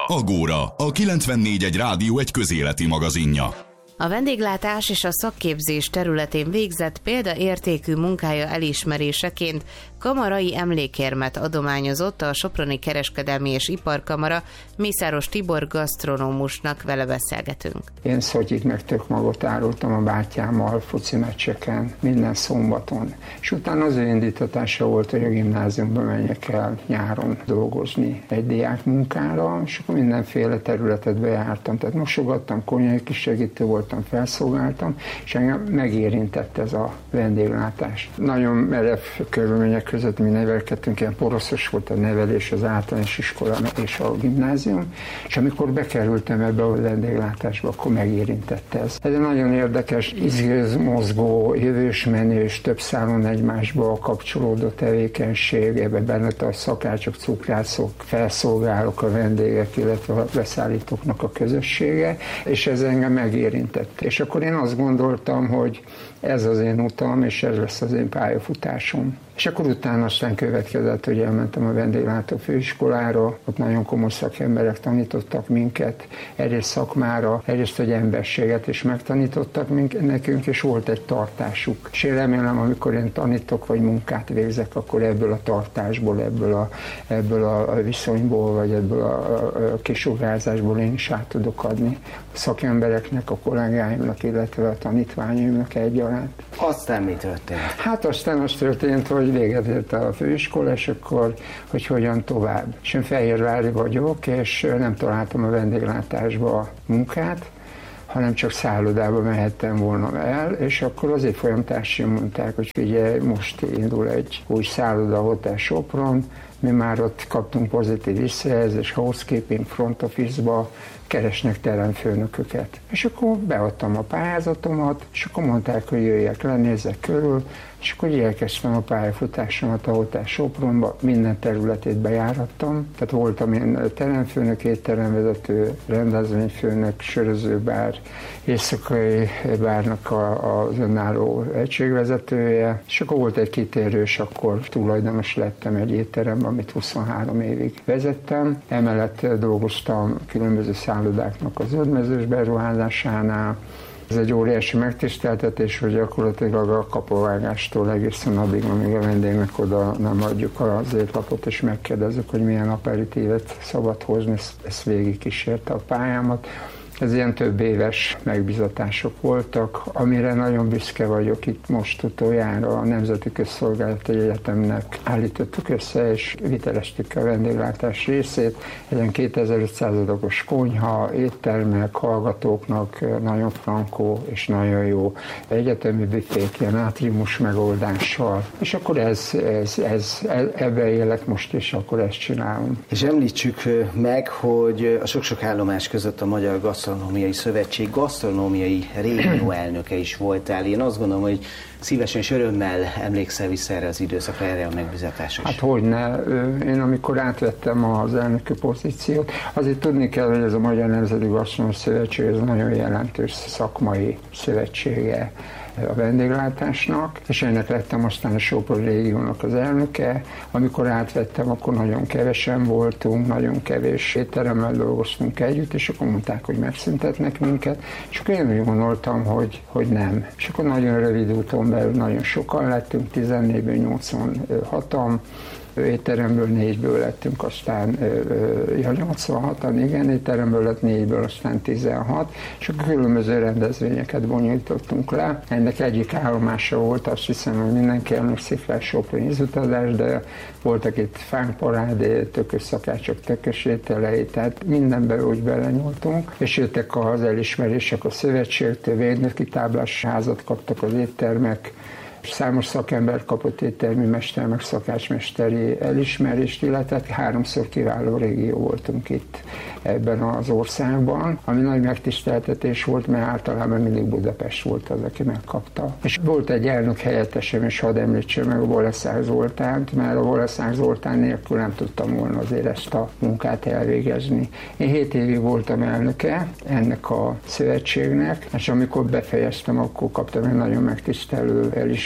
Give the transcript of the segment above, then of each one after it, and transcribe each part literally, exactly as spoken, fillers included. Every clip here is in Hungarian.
Agóra, a kilencvennégy egy rádió egy közéleti magazinja. A vendéglátás és a szakképzés területén végzett példaértékű munkája elismeréseként kamarai emlékérmet adományozott a Soproni Kereskedelmi és Iparkamara. Mészáros Tibor gasztronómusnak, vele beszélgetünk. Én szotyig meg tök magot árultam a bátyámmal foci meccseken, minden szombaton. És utána az ő indítatása volt, hogy a gimnáziumban menjek el nyáron dolgozni egy diák munkára, és akkor mindenféle területet bejártam. Tehát mosogattam, konyhai kisegítő voltam, felszolgáltam, és engem megérintett ez a vendéglátás. Nagyon merev körülmények között mi nevelkedtünk, ilyen poroszos volt a nevelés, az általános iskola és a gimnázium, és amikor bekerültem ebbe a vendéglátásba, akkor megérintett ez. Ez egy nagyon érdekes, izgőz, mozgó, jövős menős, több szálon egymásba kapcsolódó tevékenység, ebben benne a szakácsok, cukrászok, felszolgálók, a vendégek, illetve a beszállítóknak a közössége, és ez engem megérintett. És akkor én azt gondoltam, hogy ez az én utam, és ez lesz az én pályafutásom. És akkor utána aztán következett, hogy elmentem a vendéglátó főiskolára, ott nagyon komoly szakemberek tanítottak minket, egyrészt szakmára, egyrészt hogy emberséget is megtanítottak minket, nekünk, és volt egy tartásuk. És én remélem, amikor én tanítok, vagy munkát végzek, akkor ebből a tartásból, ebből a, ebből a viszonyból, vagy ebből a, a kisugárzásból én is át tudok adni a szakembereknek, a kollégáimnak, illetve a tanítványaimnak egyaránt. Aztán mi történt? Hát aztán az történt, hogy véget ért a főiskola, és akkor, hogy hogyan tovább. És én fehérvári vagyok, és nem találtam a vendéglátásba munkát, hanem csak szállodába mehettem volna el, és akkor az évfolyamtársaim mondták, hogy figyelj, most indul egy új szálloda, Hotel Sopron, mi már ott kaptunk pozitív visszajelzést, housekeeping, front office-ba, keresnek teremfőnököket. És akkor beadtam a pályázatomat, és akkor mondták, hogy jöjjek le, nézzek körül, és akkor elkezdtem a pályafutásomat a Hotel Sopronba, minden területét bejárattam. Tehát voltam én teremfőnök, étteremvezető, rendezvényfőnök, sörözőbár, éjszakai bárnak a, az önálló egységvezetője, és akkor volt egy kitérő, és akkor tulajdonos lettem egy étteremben, amit huszonhárom évig vezettem. Emellett dolgoztam különböző szállodáknak az zöldmezős beruházásánál. Ez egy óriási megtiszteltetés, hogy gyakorlatilag a kapuvágástól egészen addig, amíg a vendégnek oda nem adjuk az étlapot, és megkérdezzük, hogy milyen aperitívet szabad hozni, ezt végig kísérte a pályámat. Ez ilyen több éves megbízatások voltak, amire nagyon büszke vagyok. Itt most utoljára a Nemzeti Közszolgálati Egyetemnek állítottuk össze, és viteleztük a vendéglátás részét. Egy kétezer-ötszáz adagos konyha, éttermek, hallgatóknak nagyon frankó és nagyon jó egyetemi büfék, ilyen átriumos megoldással. És akkor ez, ez, ez, ebbe élek most, és akkor ezt csinálom. És említsük meg, hogy a sok-sok állomás között a Magyar Gasztronómiai Szövetség gasztronómiai régió elnöke is voltál. Én azt gondolom, hogy szívesen és örömmel emlékszel vissza erre az időszakra, erre a megbízatásra is. Hát hogyne. Én amikor átvettem az elnöki pozíciót, azért tudni kell, hogy ez a Magyar Nemzeti Gasztronómiai Szövetség ez nagyon jelentős szakmai szövetsége a vendéglátásnak, és ennek lettem aztán a Sopron régiónak az elnöke. Amikor átvettem, akkor nagyon kevesen voltunk, nagyon kevés étteremmel dolgoztunk együtt, és akkor mondták, hogy megszüntetnek minket, és akkor én úgy gondoltam, hogy, hogy nem. És akkor nagyon rövid úton belül nagyon sokan lettünk, tizennégyből nyolcvanhatan, étteremből négyből lettünk, aztán ja, nyolcvanhatan, igen, étteremből lett négyből, aztán tizenhat, és akkor különböző rendezvényeket bonyolítottunk le. Ennek egyik állomása volt, azt hiszem, hogy mindenki emlékszik rá, Sopron ízutazás, de voltak itt fánkparádé, tökös szakácsok, tökös ételei, tehát mindenben úgy belenyúltunk, és jöttek az elismerések a szövetségtől, védnöki táblás házat kaptak az éttermek, számos szakember kapott éttermi mester, meg szakácsmesteri elismerést, illetve háromszor kiváló régió voltunk itt ebben az országban, ami nagy megtiszteltetés volt, mert általában mindig Budapest volt az, aki megkapta. És volt egy elnök helyettesem, és hadd említsem meg a Boleszák Zoltánt, mert a Boleszák Zoltán nélkül nem tudtam volna azért ezt a munkát elvégezni. Én hét évig voltam elnöke ennek a szövetségnek, és amikor befejeztem, akkor kaptam egy nagyon megtisztelő elismerést,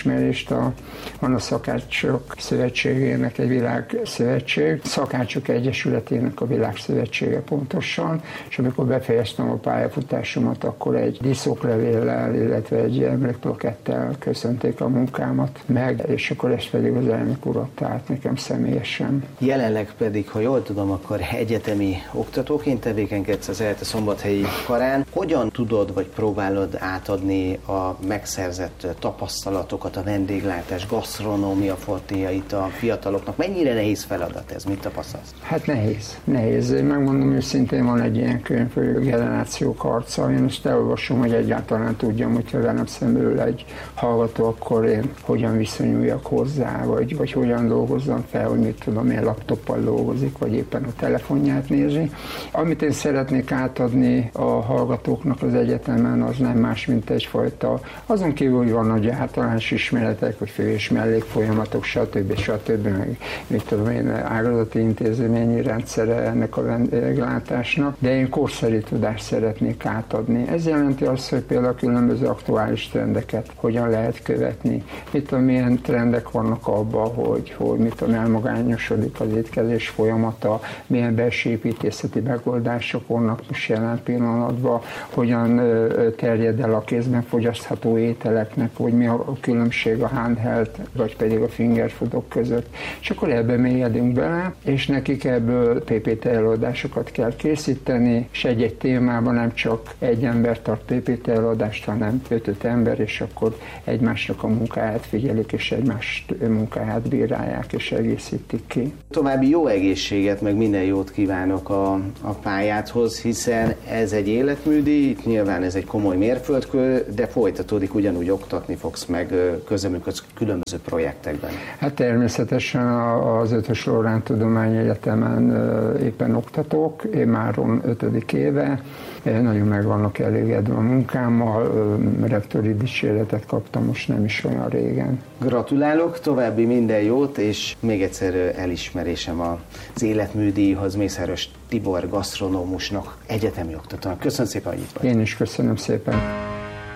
elismerést. A, van a Szakácsok Szövetségének egy világszövetség, Szakácsok Egyesületének a világszövetsége pontosan, és amikor befejeztem a pályafutásomat, akkor egy díszoklevéllel, illetve egy emlékplakettel köszönték a munkámat meg, és akkor ezt pedig az elnök urat tehát nekem személyesen. Jelenleg pedig, ha jól tudom, akkor egyetemi oktatóként tevékenykedsz az ELTE Szombathelyi Karán. Hogyan tudod, vagy próbálod átadni a megszerzett tapasztalatokat, a vendéglátás, gasztronómia fortéjait a fiataloknak? Mennyire nehéz feladat ez? Mit tapasztalsz? Hát nehéz, nehéz. Én megmondom őszintén, van egy ilyen könyv, hogy generációk harca. Én ezt elolvasom, hogy egyáltalán tudjam, hogyha velem szemül egy hallgató, akkor én hogyan viszonyuljak hozzá, vagy, vagy hogyan dolgozzam fel, hogy mit tudom, én laptoppal dolgozik, vagy éppen a telefonját nézi. Amit én szeretnék átadni a hallgatóknak az egyetemen, az nem más, mint egyfajta, azon kívül, hogy van nagy általános ismeretek, hogy fő- és mellékfolyamatok, stb. stb. Meg, mit tudom én, ágazati intézményi rendszere ennek a vendéglátásnak, de én korszerű tudást szeretnék átadni. Ez jelenti azt, hogy például különböző aktuális trendeket hogyan lehet követni. Mit tudom, milyen trendek vannak abban, hogy, hogy mit tudom, elmagányosodik az étkezés folyamata, milyen belső építészeti megoldások vannak most jelen pillanatban, hogyan terjed el a kézben fogyasztható ételeknek, vagy mi a különbség a handheld, vagy pedig a fingerfoodok között. És akkor ebbe mélyedünk bele, és nekik ebből pé pé té előadásokat kell készíteni, és egy-egy témában nem csak egy ember tart pé pé té előadást, hanem öt-öt ember, és akkor egymásnak a munkáját figyelik, és egymás munkáját bírálják, és egészítik ki. További jó egészséget, meg minden jót kívánok a, a pályádhoz, hiszen ez egy életműdíj, nyilván ez egy komoly mérföldkő, de folytatódik, ugyanúgy oktatni fogsz, meg közreműködsz különböző projektekben. Hát természetesen az Ötös Loránd Tudományegyetemen éppen oktatok, én már ötödik éve, nagyon meg vannak elégedve a munkámmal, rektori dicséretet kaptam most nem is olyan régen. Gratulálok, további minden jót, és még egyszer elismerésem az életműdíjhoz Mészáros Tibor gasztronómusnak, egyetemi oktatónak. Köszönöm szépen, hogy itt vagy. Én is köszönöm szépen.